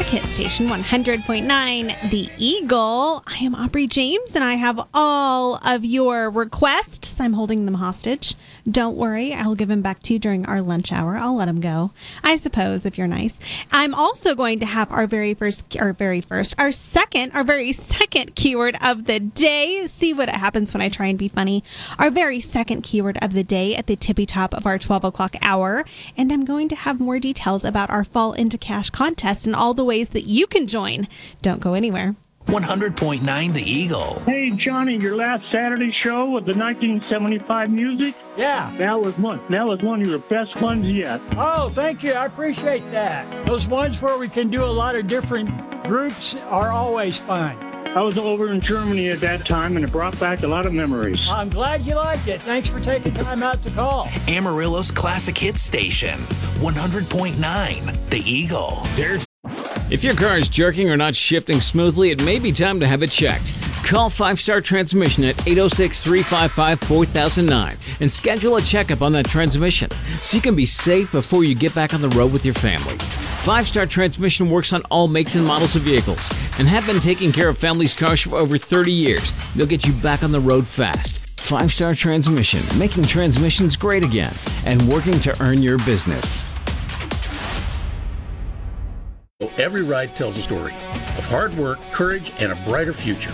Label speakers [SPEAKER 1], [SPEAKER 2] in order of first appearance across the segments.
[SPEAKER 1] Hit Station 100.9 The Eagle. I am Aubrey James, and I have all of your requests. I'm holding them hostage. Don't worry, I'll give them back to you during our lunch hour. I'll let them go, I suppose, if you're nice. I'm also going to have our very second keyword of the day. See what happens when I try and be funny. Our very second keyword of the day at the tippy top of our 12 o'clock hour. And I'm going to have more details about our Fall into Cash contest and all the ways that you can join. Don't go anywhere.
[SPEAKER 2] 100.9 The Eagle.
[SPEAKER 3] Hey, Johnny, your last Saturday show with the 1975 music?
[SPEAKER 4] Yeah.
[SPEAKER 3] That was one of your best ones yet.
[SPEAKER 4] Oh, thank you. I appreciate that. Those ones where we can do a lot of different groups are always fun.
[SPEAKER 3] I was over in Germany at that time, and it brought back a lot of memories.
[SPEAKER 4] I'm glad you liked it. Thanks for taking time out to call.
[SPEAKER 2] Amarillo's classic hit station, 100.9 The Eagle.
[SPEAKER 5] If your car is jerking or not shifting smoothly, it may be time to have it checked. Call 5 Star Transmission at 806-355-4009 and schedule a checkup on that transmission so you can be safe before you get back on the road with your family. 5 Star Transmission works on all makes and models of vehicles and have been taking care of families' cars for over 30 years. They'll get you back on the road fast. 5 Star Transmission, making transmissions great again and working to earn your business.
[SPEAKER 6] Every ride tells a story of hard work, courage, and a brighter future.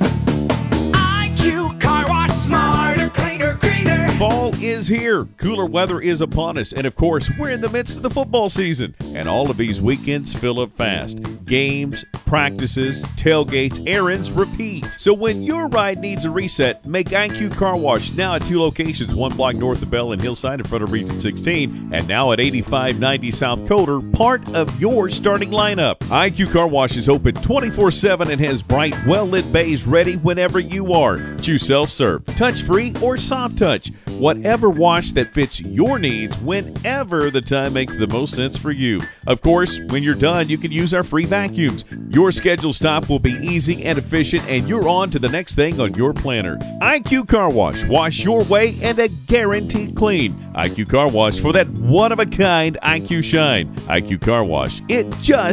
[SPEAKER 7] IQ Car Wash, smarter, cleaner, greener.
[SPEAKER 8] Fall is here. Cooler weather is upon us. And of course, we're in the midst of the football season. And all of these weekends fill up fast. Games, practices, tailgates, errands, repeat. So when your ride needs a reset, make IQ Car Wash now at 2 locations, 1 block north of Bell and Hillside in front of Region 16, and now at 8590 South Coder, part of your starting lineup. IQ Car Wash is open 24/7 and has bright, well-lit bays ready whenever you are. Choose self-serve, touch-free, or soft touch. Whatever wash that fits your needs whenever the time makes the most sense for you. Of course, when you're done, you can use our free vacuums. Your scheduled stop will be easy and efficient, and you're on to the next thing on your planner. IQ Car Wash. Wash your way and a guaranteed clean. IQ Car Wash for that one-of-a-kind IQ shine. IQ Car Wash. It just